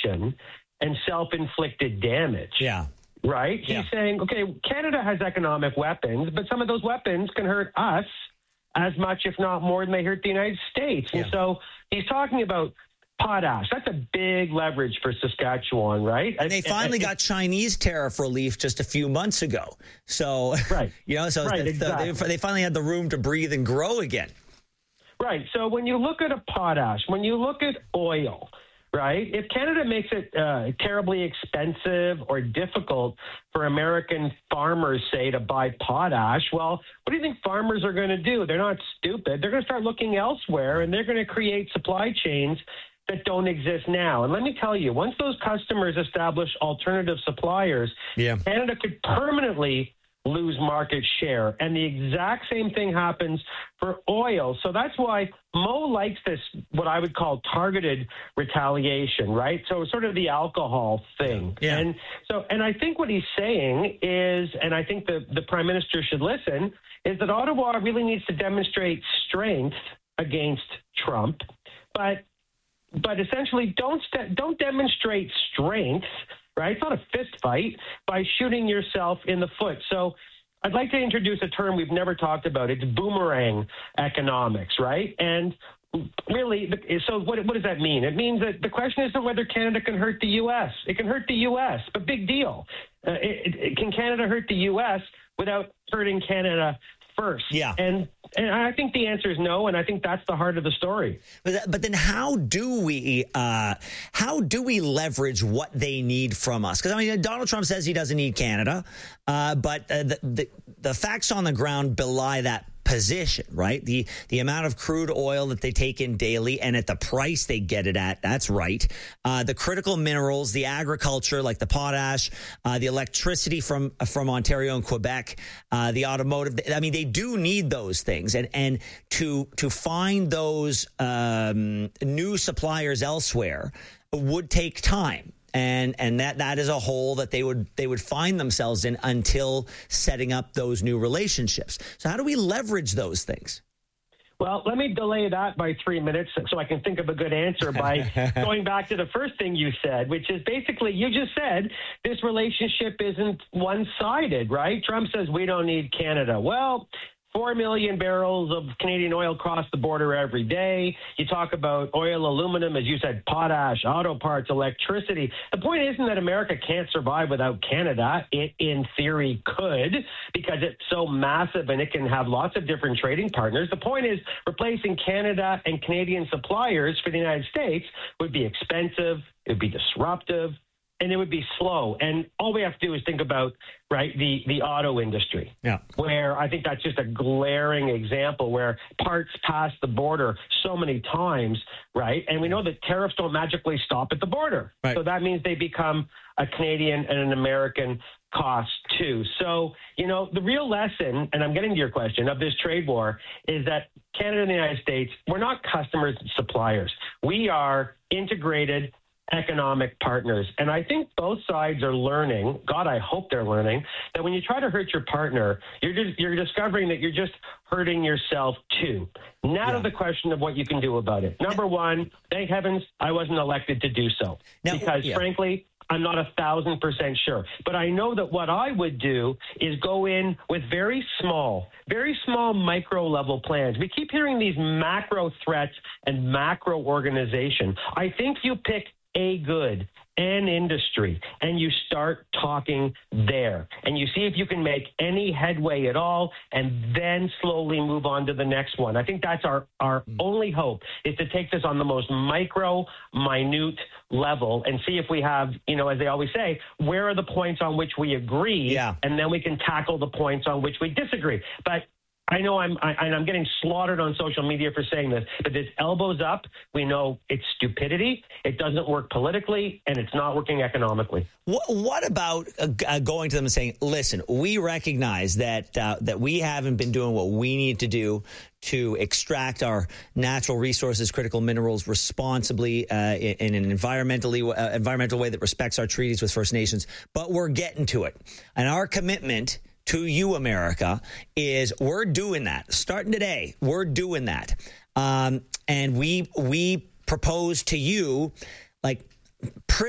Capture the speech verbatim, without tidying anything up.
aggression and self-inflicted damage. Yeah. Right? He's yeah. saying, okay, Canada has economic weapons, but some of those weapons can hurt us as much, if not more, than they hurt the United States. Yeah. And so he's talking about potash. That's a big leverage for Saskatchewan, right? And they finally got Chinese tariff relief just a few months ago. So, right. you know, so right, the, exactly. they, they finally had the room to breathe and grow again. Right. So when you look at a potash, when you look at oil, right, if Canada makes it uh, terribly expensive or difficult for American farmers, say, to buy potash, well, what do you think farmers are going to do? They're not stupid. They're going to start looking elsewhere, and they're going to create supply chains that don't exist now. And let me tell you, once those customers establish alternative suppliers, yeah. Canada could permanently lose market share. And the exact same thing happens for oil. So that's why Mo likes this, what I would call targeted retaliation, right? So sort of the alcohol thing. Yeah. And so, and I think what he's saying is, and I think the, the Prime Minister should listen, is that Ottawa really needs to demonstrate strength against Trump, but but essentially don't st- don't demonstrate strength, right? It's not a fist fight, by shooting yourself in the foot. So I'd like to introduce a term we've never talked about. It's boomerang economics, right? And really, so what, what does that mean? It means that the question isn't whether Canada can hurt the U S. It can hurt the U S, but big deal. Uh, it, it, can Canada hurt the U S without hurting Canada first? Yeah. And and I think the answer is no, and I think that's the heart of the story. But, but then how do we uh, how do we leverage what they need from us? Because, I mean, Donald Trump says he doesn't need Canada, uh, but uh, the, the, the facts on the ground belie that position, right? The the amount of crude oil that they take in daily and at the price they get it at, that's right. Uh, the critical minerals, the agriculture like the potash, uh, the electricity from from Ontario and Quebec, uh, the automotive. I mean, they do need those things. And and to to find those um, new suppliers elsewhere would take time. And and that, that is a hole that they would they would find themselves in until setting up those new relationships. So how do we leverage those things? Well, let me delay that by three minutes so I can think of a good answer by going back to the first thing you said, which is basically you just said this relationship isn't one-sided, right? Trump says we don't need Canada. Well, Four million barrels of Canadian oil cross the border every day. You talk about oil, aluminum, as you said, potash, auto parts, electricity. The point isn't that America can't survive without Canada. It, in theory, could, because it's so massive and it can have lots of different trading partners. The point is replacing Canada and Canadian suppliers for the United States would be expensive. It would be disruptive. And it would be slow. And all we have to do is think about, right, the, the auto industry, yeah. where I think that's just a glaring example where parts pass the border so many times, right? And we know that tariffs don't magically stop at the border. Right. So that means they become a Canadian and an American cost too. So, you know, the real lesson, and I'm getting to your question, of this trade war is that Canada and the United States, we're not customers and suppliers. We are integrated economic partners. And I think both sides are learning, God, I hope they're learning, that when you try to hurt your partner, you're just, you're discovering that you're just hurting yourself too. Now yeah. to the question of what you can do about it. Number one, thank heavens I wasn't elected to do so. Now, because yeah. frankly, I'm not a thousand percent sure. But I know that what I would do is go in with very small, very small micro level plans. We keep hearing these macro threats and macro organization. I think you pick a good and industry and you start talking there and you see if you can make any headway at all and then slowly move on to the next one. I think that's our, our mm. only hope is to take this on the most micro, minute level and see if we have, you know, as they always say, where are the points on which we agree yeah. and then we can tackle the points on which we disagree. But I know I'm I, I'm getting slaughtered on social media for saying this, but this elbows up. We know it's stupidity. It doesn't work politically, and it's not working economically. What, what about uh, going to them and saying, "Listen, we recognize that uh, that we haven't been doing what we need to do to extract our natural resources, critical minerals, responsibly uh, in, in an environmentally uh, environmental way that respects our treaties with First Nations, but we're getting to it, and our commitment to you, America, is we're doing that. Starting today, we're doing that. Um, and we we propose to you, like,